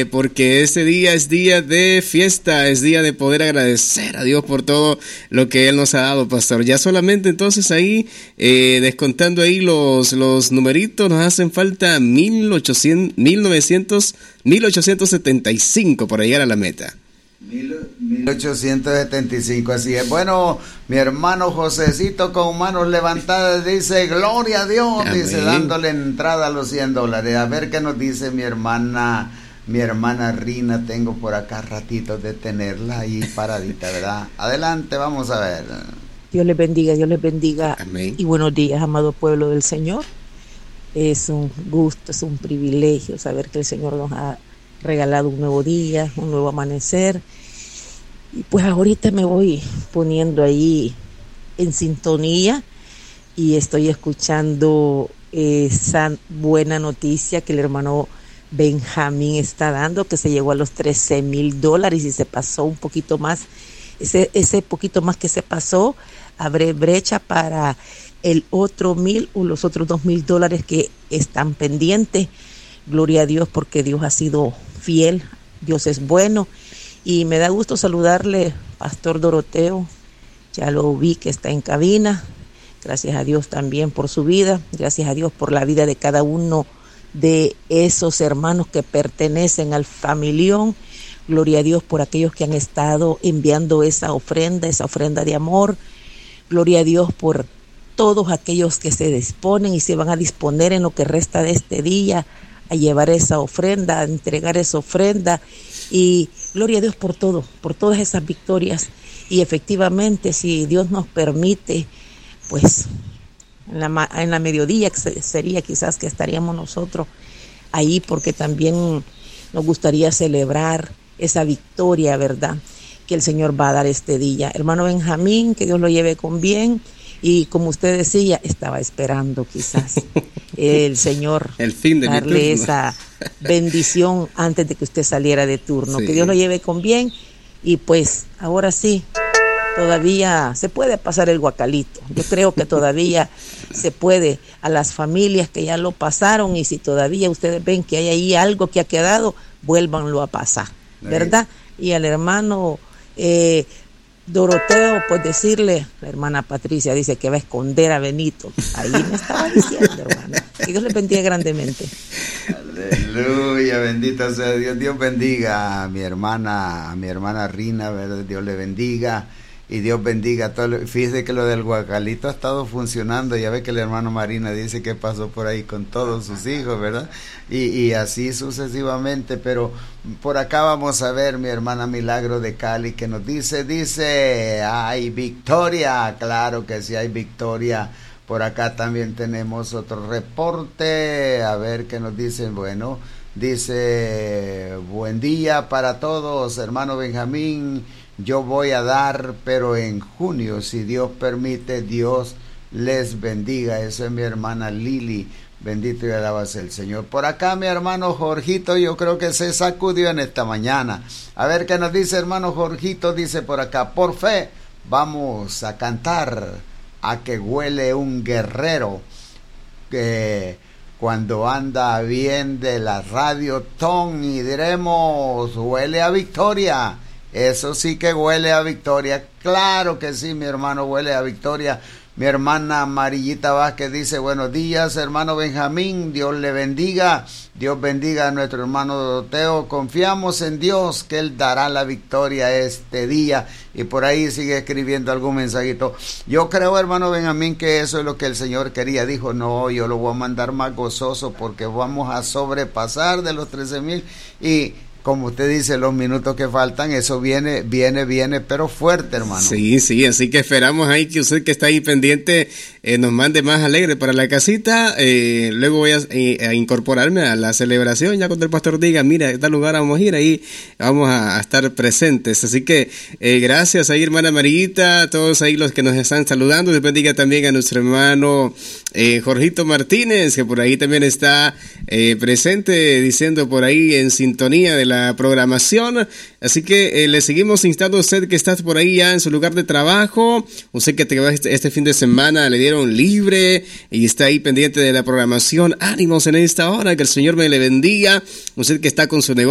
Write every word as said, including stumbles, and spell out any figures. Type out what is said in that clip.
porque este día es día de fiesta, es día de poder agradecer a Dios por todo lo que Él nos ha dado, pastor. Ya solamente entonces ahí, eh, descontando ahí los, los numeritos, nos hacen falta mil ochocientos, mil novecientos, mil ochocientos setenta y cinco para llegar a la meta. mil ochocientos setenta y cinco, así es. Bueno, mi hermano Josecito con manos levantadas dice, gloria a Dios, amén. Dice, dándole entrada a los cien dólares. A ver qué nos dice mi hermana, mi hermana Rina, tengo por acá ratitos de tenerla ahí paradita, ¿verdad? Adelante, vamos a ver. Dios les bendiga, Dios les bendiga. Amén. Y buenos días, amado pueblo del Señor. Es un gusto, es un privilegio saber que el Señor nos ha regalado un nuevo día, un nuevo amanecer. Y pues ahorita me voy poniendo ahí en sintonía y estoy escuchando esa buena noticia que el hermano Benjamín está dando, que se llegó a los trece mil dólares y se pasó un poquito más. Ese, ese poquito más que se pasó, abre brecha para el otro mil o los otros dos mil dólares que están pendientes. Gloria a Dios, porque Dios ha sido fiel, Dios es bueno. Y me da gusto saludarle, Pastor Doroteo, ya lo vi que está en cabina. Gracias a Dios también por su vida, gracias a Dios por la vida de cada uno de esos hermanos que pertenecen al familión. Gloria a Dios por aquellos que han estado enviando esa ofrenda, esa ofrenda de amor. Gloria a Dios por todos aquellos que se disponen y se van a disponer en lo que resta de este día a llevar esa ofrenda, a entregar esa ofrenda. Y gloria a Dios por todo, por todas esas victorias. Y efectivamente, si Dios nos permite, pues en la, en la mediodía sería quizás que estaríamos nosotros ahí, porque también nos gustaría celebrar esa victoria, ¿verdad?, que el Señor va a dar este día. Hermano Benjamín, que Dios lo lleve con bien. Y como usted decía, estaba esperando quizás el Señor el fin de darle esa bendición antes de que usted saliera de turno. Sí. Que Dios lo lleve con bien. Y pues ahora sí, todavía se puede pasar el guacalito. Yo creo que todavía se puede, a las familias que ya lo pasaron, y si todavía ustedes ven que hay ahí algo que ha quedado, vuélvanlo a pasar, ¿verdad? Y al hermano eh, Doroteo, pues decirle, la hermana Patricia dice que va a esconder a Benito. Ahí me estaba diciendo, hermano. Que Dios le bendiga grandemente. Aleluya, bendito sea Dios. Dios bendiga a mi hermana, a mi hermana Rina, ¿verdad? Dios le bendiga. Y Dios bendiga a todos. Fíjese que lo del guacalito ha estado funcionando. Ya ve que el hermano Marina dice que pasó por ahí con todos sus hijos, ¿verdad? Y, y así sucesivamente. Pero por acá vamos a ver mi hermana Milagro de Cali, que nos dice, dice, hay victoria. Claro que sí hay victoria. Por acá también tenemos otro reporte. A ver qué nos dicen. Bueno, dice, buen día para todos, hermano Benjamín. Yo voy a dar, pero en junio, si Dios permite, Dios les bendiga. Esa es mi hermana Lili. Bendito y alabado sea el Señor. Por acá mi hermano Jorgito, yo creo que se sacudió en esta mañana. A ver qué nos dice hermano Jorgito. Dice por acá, por fe vamos a cantar a que huele un guerrero que cuando anda bien de la radio ton, y diremos, huele a victoria. Eso sí que huele a victoria. Claro que sí, mi hermano, huele a victoria. Mi hermana Amarillita Vázquez dice, buenos días, hermano Benjamín, Dios le bendiga. Dios bendiga a nuestro hermano Doroteo. Confiamos en Dios que Él dará la victoria este día. Y por ahí sigue escribiendo algún mensajito. Yo creo, hermano Benjamín, que eso es lo que el Señor quería. Dijo, no, yo lo voy a mandar más gozoso porque vamos a sobrepasar de los trece mil. Y como usted dice, los minutos que faltan, eso viene, viene, viene, pero fuerte, hermano. Sí, sí, así que esperamos ahí que usted que está ahí pendiente eh, nos mande más alegre para la casita. Eh, luego voy a, eh, a incorporarme a la celebración, ya cuando el pastor diga, mira, a tal lugar vamos a ir, ahí vamos a, a estar presentes. Así que eh, gracias ahí, hermana Mariguita, a todos ahí los que nos están saludando. Dios bendiga también a nuestro hermano eh, Jorgito Martínez, que por ahí también está eh, presente, diciendo por ahí en sintonía de la programación. Así que eh, le seguimos instando a usted que está por ahí ya en su lugar de trabajo, usted que te va este, este fin de semana le dieron libre y está ahí pendiente de la programación. Ánimos en esta hora, que el Señor me le bendiga. Usted que está con su negocio